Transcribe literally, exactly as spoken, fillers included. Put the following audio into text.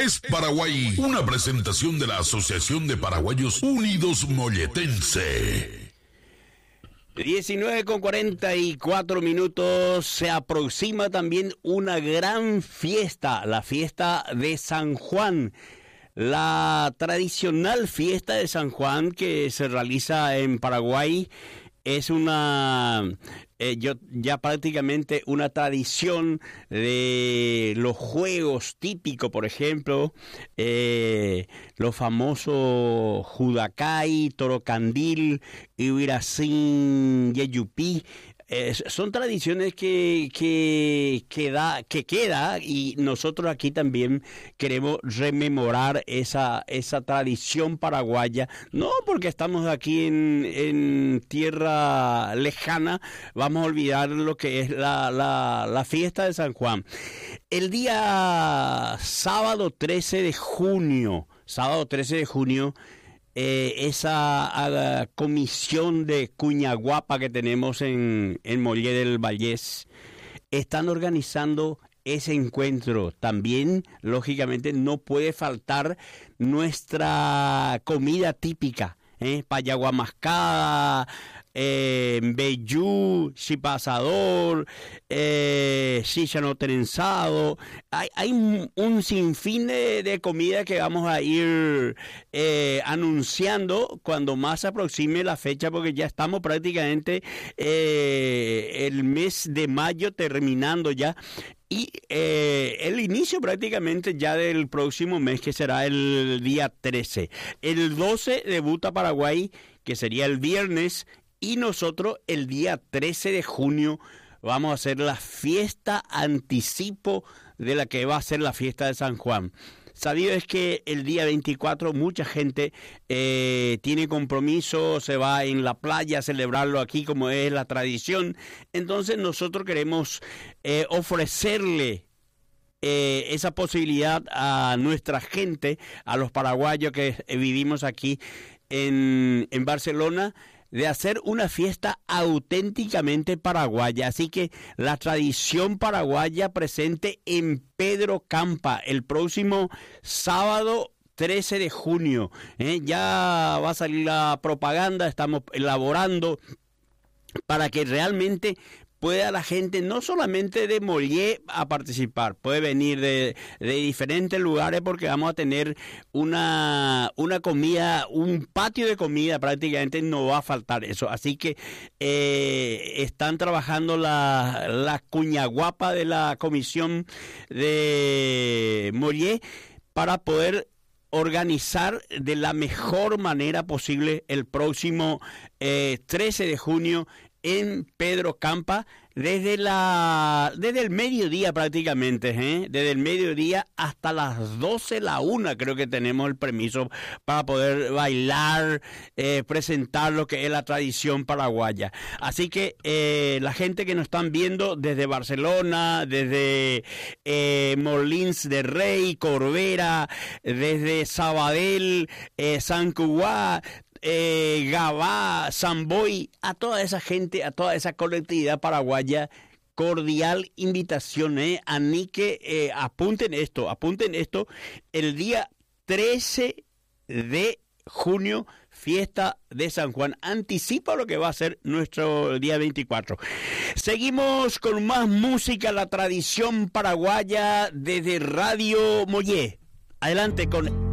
es Paraguay, una presentación de la Asociación de Paraguayos Unidos Molletense. diecinueve con cuarenta y cuatro minutos, se aproxima también una gran fiesta, la fiesta de San Juan. La tradicional fiesta de San Juan que se realiza en Paraguay es una, eh, yo, ya prácticamente una tradición de los juegos típicos, por ejemplo, eh, los famosos Judacay, Torocandil, Ibiracín, Yeyupí. Eh, son tradiciones que, que, que, da, que queda, y nosotros aquí también queremos rememorar esa, esa tradición paraguaya, no porque estamos aquí en, en tierra lejana, vamos a olvidar lo que es la, la, la fiesta de San Juan. El día sábado trece de junio, sábado trece de junio, Eh, esa uh, comisión de Cuñaguapa que tenemos en, en Mollé del Vallés, están organizando ese encuentro. También, lógicamente, no puede faltar nuestra comida típica, ¿eh? Payagua mascada, eh, Beyú, chipasador, eh, chícharo trenzado. Hay, hay un, un sinfín de, de comida que vamos a ir eh, anunciando cuando más se aproxime la fecha, porque ya estamos prácticamente eh, el mes de mayo terminando ya. Y eh, el inicio prácticamente ya del próximo mes, que será el día trece. El doce debuta Paraguay, que sería el viernes, y nosotros el día trece de junio vamos a hacer la fiesta anticipo de la que va a ser la fiesta de San Juan. Sabido es que el día veinticuatro mucha gente eh, tiene compromiso, se va en la playa a celebrarlo aquí como es la tradición. Entonces nosotros queremos eh, ofrecerle eh, esa posibilidad a nuestra gente, a los paraguayos que vivimos aquí en, en Barcelona, de hacer una fiesta auténticamente paraguaya. Así que la tradición paraguaya presente en Pedro Campa el próximo sábado trece de junio. ¿eh? Ya va a salir la propaganda, estamos elaborando para que realmente pueda la gente, no solamente de Mollé, a participar, puede venir de, de diferentes lugares, porque vamos a tener una, una comida, un patio de comida, prácticamente no va a faltar eso. Así que eh, están trabajando la, la Cuñaguapa de la comisión de Mollé para poder organizar de la mejor manera posible el próximo eh, trece de junio en Pedro Campa, desde la desde el mediodía prácticamente, ¿eh? desde el mediodía hasta las doce, la una, creo que tenemos el permiso para poder bailar, eh, presentar lo que es la tradición paraguaya. Así que eh, la gente que nos están viendo desde Barcelona, desde eh, Molins de Rey, Corbera, desde Sabadell, eh, San Cugat, Eh, Gabá, Samboy, a toda esa gente, a toda esa colectividad paraguaya, cordial invitación, ¿eh? A ni que eh, apunten esto, apunten esto, el día trece de junio, fiesta de San Juan, anticipa lo que va a ser nuestro día veinticuatro. Seguimos con más música, la tradición paraguaya desde Radio Mollé. Adelante con